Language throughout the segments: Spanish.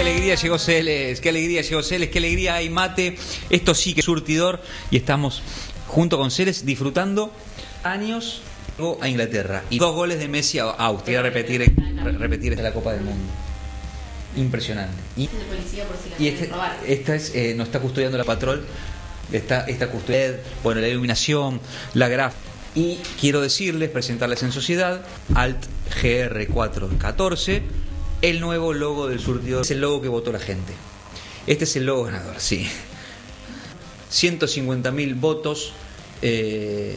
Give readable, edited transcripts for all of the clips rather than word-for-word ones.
alegría llegó Celes, qué alegría llegó Celes, qué alegría hay mate. Esto sí que es surtidor y estamos junto con Celes disfrutando años a Inglaterra y 2 goles de Messi a Austria. Repetir la Copa del Mundo. Impresionante. Y esta es, nos está custodiando la Patrol, esta custodia, bueno, la iluminación, la gráfica. Y quiero decirles, presentarles en sociedad, Alt GR414, el nuevo logo del surtidor. Es el logo que votó la gente. Este es el logo ganador, sí. 150.000 votos, el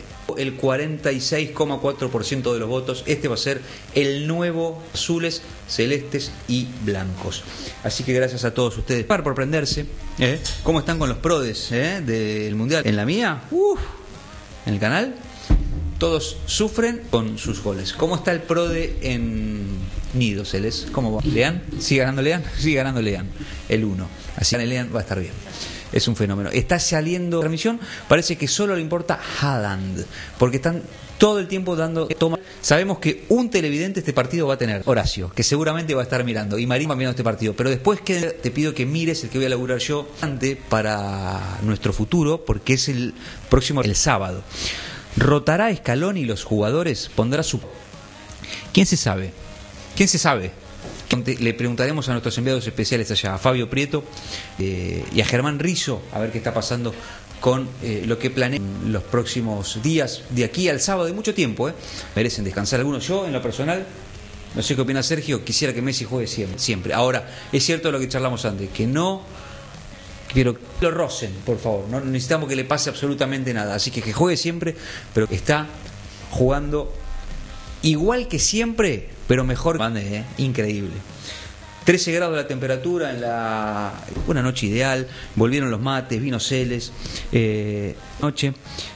46,4% de los votos. Este va a ser el nuevo azules, celestes y blancos. Así que gracias a todos ustedes por prenderse. ¿Cómo están con los prodes del Mundial? En la mía, en el canal, todos sufren con sus goles. ¿Cómo está el prode en Nido, Celes? ¿Cómo va? ¿Lean? ¿Sigue ganando Lean? Sigue ganando Lean, el 1. Así que Lean va a estar bien. Es un fenómeno. Está saliendo transmisión, parece que solo le importa Haaland, porque están todo el tiempo dando toma. Sabemos que un televidente este partido va a tener, Horacio, que seguramente va a estar mirando, y Marín va mirando este partido, pero después te pido que mires el que voy a laburar yo para nuestro futuro, porque es el próximo, el sábado. ¿Rotará Scaloni y los jugadores? ¿Pondrá su...? ¿Quién se sabe? ¿Quién se sabe? Le preguntaremos a nuestros enviados especiales allá, a Fabio Prieto y a Germán Rizzo, a ver qué está pasando con lo que planean los próximos días, de aquí al sábado, de mucho tiempo. Merecen descansar algunos. Yo, en lo personal, no sé qué opina Sergio, quisiera que Messi juegue siempre. Ahora, es cierto lo que charlamos antes, que no... Quiero que lo rocen, por favor. No necesitamos que le pase absolutamente nada. Así que juegue siempre, pero que está jugando igual que siempre, pero mejor. Increíble. 13 grados la temperatura en una noche ideal. Volvieron los mates, vino Celes. Noche.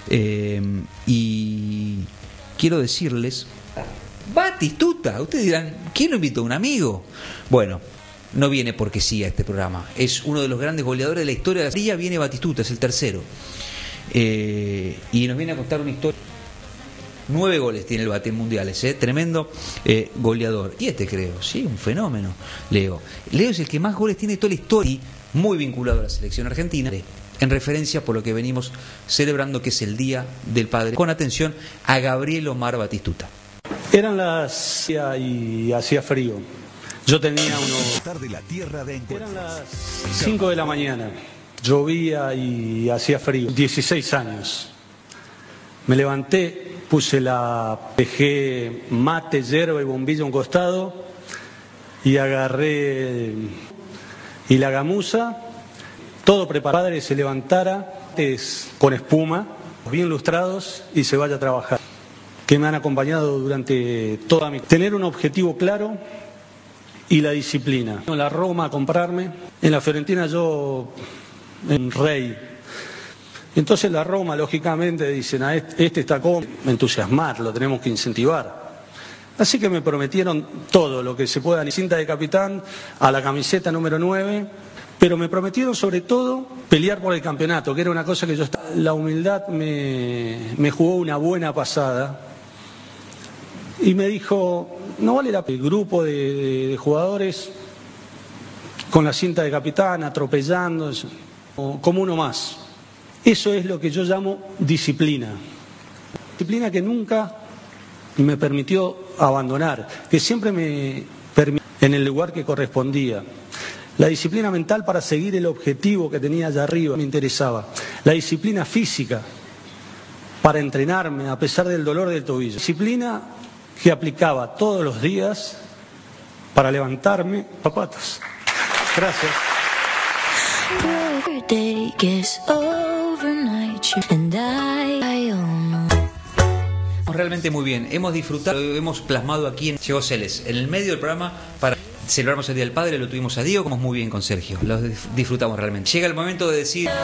Y quiero decirles, Batistuta. Ustedes dirán, ¿quién lo invitó? ¿Un amigo? Bueno, no viene porque sí a este programa. Es uno de los grandes goleadores de la historia de la serie. Viene Batistuta, es el tercero. Y nos viene a contar una historia. 9 goles tiene el Bate en mundiales, tremendo goleador. Y creo, sí, un fenómeno. Leo es el que más goles tiene de toda la historia, muy vinculado a la selección argentina, en referencia por lo que venimos celebrando, que es el Día del Padre. Con atención a Gabriel Omar Batistuta. Eran las... y hacía frío. Yo tenía Eran las 5 de la mañana. Llovía y hacía frío. 16 años. Me levanté, dejé mate, yerba y bombilla a un costado y agarré y la gamuza, todo preparado. Padre se levantara con espuma, bien lustrados y se vaya a trabajar. Que me han acompañado durante toda mi... Tener un objetivo claro y la disciplina. En la Roma a comprarme, en la Fiorentina yo en Rey. Entonces la Roma, lógicamente, dicen, este está como entusiasmar, lo tenemos que incentivar. Así que me prometieron todo lo que se pueda, ni cinta de capitán, a la camiseta número 9, pero me prometieron sobre todo pelear por el campeonato, que era una cosa que yo estaba... La humildad me jugó una buena pasada y me dijo, no vale la pena. El grupo de jugadores con la cinta de capitán, atropellando, como uno más. Eso es lo que yo llamo disciplina. Disciplina que nunca me permitió abandonar, que siempre me permitió en el lugar que correspondía. La disciplina mental para seguir el objetivo que tenía allá arriba me interesaba. La disciplina física para entrenarme a pesar del dolor del tobillo. Disciplina que aplicaba todos los días para levantarme zapatos. Gracias. Realmente muy bien, hemos disfrutado, hemos plasmado aquí llegó Celes, en el medio del programa para celebramos el Día del Padre, lo tuvimos a Diego, como muy bien con Sergio, lo disfrutamos realmente. Llega el momento de decir